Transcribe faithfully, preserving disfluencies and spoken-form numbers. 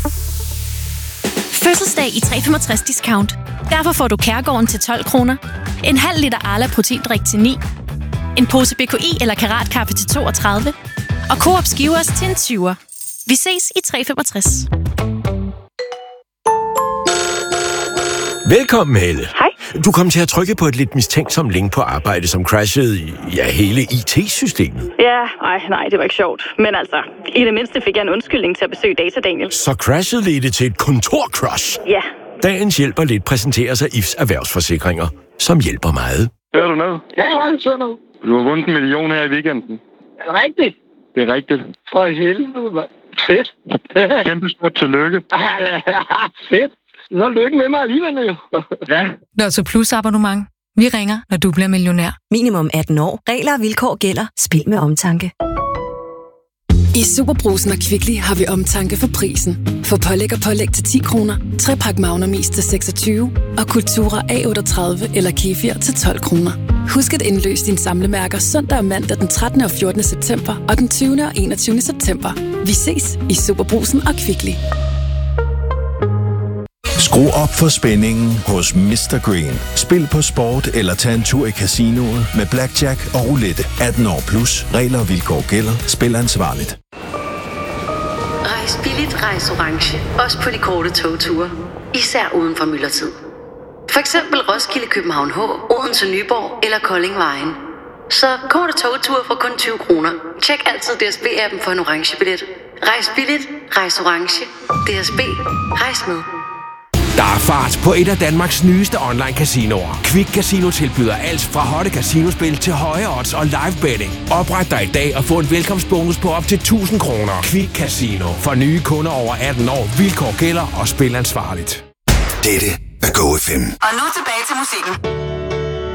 Fødselsdag i tre femogtres discount. Derfor får du Kærgården til tolv kroner, en halv liter Arla proteindrik til ni, en pose B K I eller Karatkaffe til toogtredive og Coop Skivers til en tyver. Vi ses i tre femogtres. Velkommen, Helle. Hej. Du kom til at trykke på et lidt mistænksomt link på arbejde, som crashede i ja, hele I T-systemet. Ja, nej, nej, det var ikke sjovt. Men altså, i det mindste fik jeg en undskyldning til at besøge Data Daniel. Så crashet ledte til et kontorcrash. Ja. Dagens hjælper lidt præsenterer sig I F's erhvervsforsikringer, som hjælper meget. Hører du noget? Ja, jeg hører noget. Du har vundet en million her i weekenden. Er det rigtigt? Det er rigtigt. For helvede, mand. Fedt. Kæmpe stort tillykke. Fedt. Så lykke med mig alligevel, jo. Ja. Lotto Plus abonnement. Vi ringer, når du bliver millionær. Minimum atten år. Regler og vilkår gælder. Spil med omtanke. I Superbrugsen og Kvickly har vi omtanke for prisen. For pålæg og pålæg til ti kroner, trepak Magnum Is til seksogtyve og Kultura A otteogtredive eller Kefir til tolv kroner. Husk at indløse dine samlemærker søndag og mandag den trettende og fjortende september og den tyvende og enogtyvende september. Vi ses i Superbrugsen og Kvickly. Skru op for spændingen hos mister Green. Spil på sport eller tag en tur i casinoet med blackjack og roulette. atten år plus. Regler og vilkår gælder. Spil ansvarligt. Rejs billigt, rejs orange. Også på de korte togture. Især uden for myldretid. For eksempel Roskilde, København H, Odense, Nyborg eller Kolding Vejen. Så korte togture for kun tyve kroner. Tjek altid D S B-appen for en orange billet. Rejs billigt, rejs orange. D S B. Rejs med. Der er fart på et af Danmarks nyeste online-casinoer. Quick Casino tilbyder alt fra hotte casinospil til høje odds og live betting. Opret dig i dag og få en velkomstbonus på op til tusind kroner. Quick Casino. For nye kunder over atten år. Vilkår gælder og spil ansvarligt. Dette er Go F M. Og nu tilbage til musikken.